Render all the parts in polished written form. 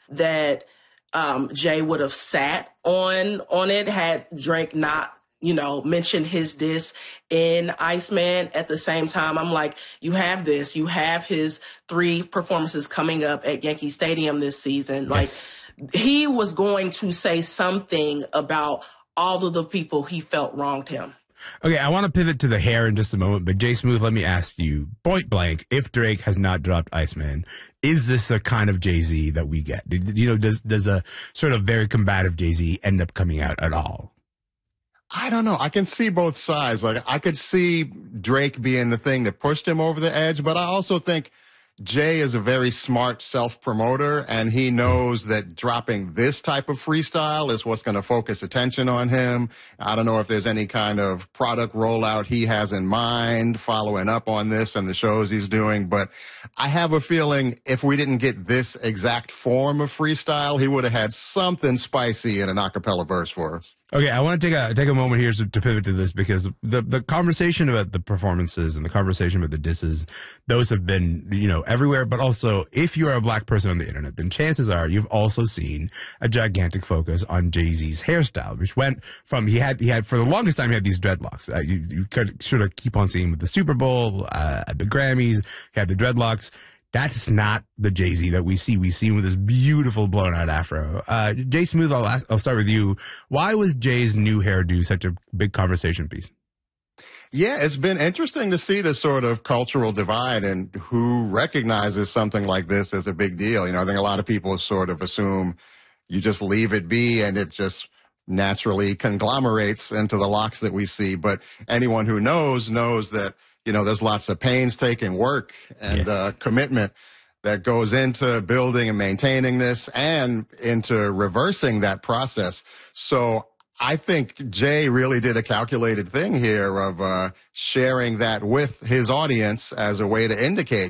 that Jay would have sat on it had Drake not, mentioned his diss in Iceman. At the same time, I'm like, you have his 3 performances coming up at Yankee Stadium this season. Yes. Like, he was going to say something about all of the people he felt wronged him. Okay, I want to pivot to the hair in just a moment, but Jay Smooth, let me ask you, point blank, if Drake has not dropped Iceman, is this a kind of Jay-Z that we get? Does a sort of very combative Jay-Z end up coming out at all? I don't know. I can see both sides. Like, I could see Drake being the thing that pushed him over the edge, but I also think Jay is a very smart self-promoter, and he knows that dropping this type of freestyle is what's going to focus attention on him. I don't know if there's any kind of product rollout he has in mind following up on this and the shows he's doing, but I have a feeling if we didn't get this exact form of freestyle, he would have had something spicy in an a cappella verse for us. Okay, I want to take a moment here to pivot to this, because the conversation about the performances and the conversation about the disses, those have been, everywhere. But also, if you are a black person on the internet, then chances are you've also seen a gigantic focus on Jay-Z's hairstyle, which went from he had for the longest time he had these dreadlocks. You could sort of keep on seeing with the Super Bowl, at the Grammys, he had the dreadlocks. That's not the Jay-Z that we see. We see him with this beautiful blown-out afro. Jay Smooth, I'll start with you. Why was Jay's new hairdo such a big conversation piece? Yeah, it's been interesting to see the sort of cultural divide and who recognizes something like this as a big deal. I think a lot of people sort of assume you just leave it be and it just naturally conglomerates into the locks that we see. But anyone who knows that there's lots of painstaking work and commitment that goes into building and maintaining this and into reversing that process. So I think Jay really did a calculated thing here of sharing that with his audience as a way to indicate,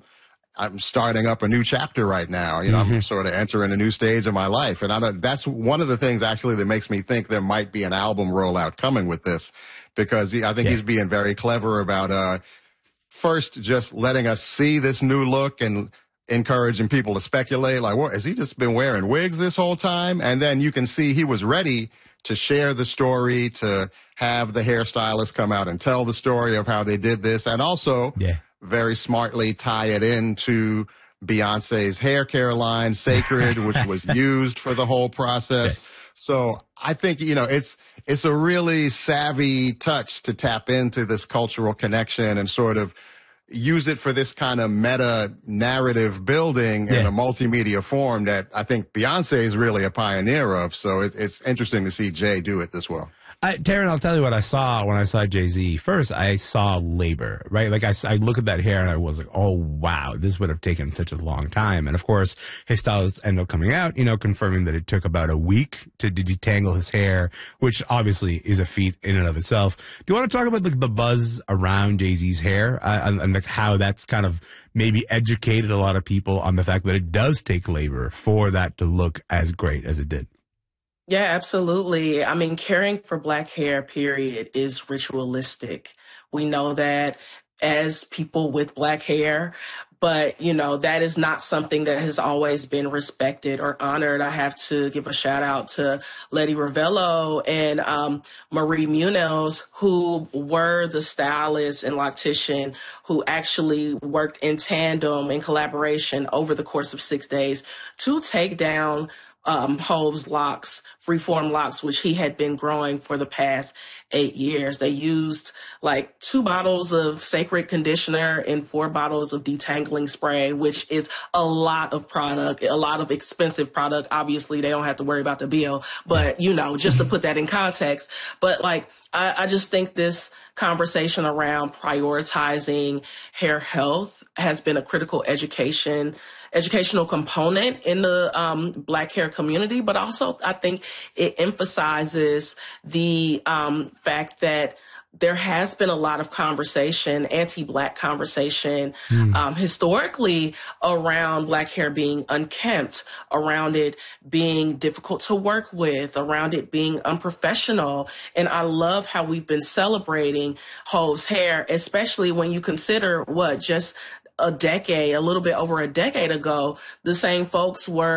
I'm starting up a new chapter right now. I'm sort of entering a new stage of my life. And that's one of the things actually that makes me think there might be an album rollout coming with this, because I think he's being very clever about first just letting us see this new look and encouraging people to speculate, like, what, has he just been wearing wigs this whole time? And then you can see he was ready to share the story, to have the hairstylist come out and tell the story of how they did this, and also very smartly tie it into Beyonce's hair care line, Sacred, which was used for the whole process. Yes. So I think, it's a really savvy touch to tap into this cultural connection and sort of use it for this kind of meta narrative building in a multimedia form that I think Beyonce is really a pioneer of. So it's interesting to see Jay do it this well. Taryn, I'll tell you what I saw when I saw Jay-Z. First, I saw labor, right? Like, I look at that hair and I was like, oh, wow, this would have taken such a long time. And of course, his stylists ended up coming out, confirming that it took about a week to detangle his hair, which obviously is a feat in and of itself. Do you want to talk about the buzz around Jay-Z's hair and like how that's kind of maybe educated a lot of people on the fact that it does take labor for that to look as great as it did? Yeah, absolutely. I mean, caring for Black hair, period, is ritualistic. We know that as people with Black hair, but, that is not something that has always been respected or honored. I have to give a shout out to Letty Ravello and Marie Munoz, who were the stylist and loctician who actually worked in tandem in collaboration over the course of 6 days to take down Hov's locks, freeform locks, which he had been growing for the past 8 years. They used like 2 bottles of Sacred conditioner and 4 bottles of detangling spray, which is a lot of product, a lot of expensive product. Obviously, they don't have to worry about the bill, but just to put that in context. But I just think this conversation around prioritizing hair health has been a critical educational component in the Black hair community, but also I think it emphasizes the fact that there has been a lot of conversation, anti-Black conversation, historically around Black hair being unkempt, around it being difficult to work with, around it being unprofessional. And I love how we've been celebrating Hov's hair, especially when you consider just a little bit over a decade ago, the same folks were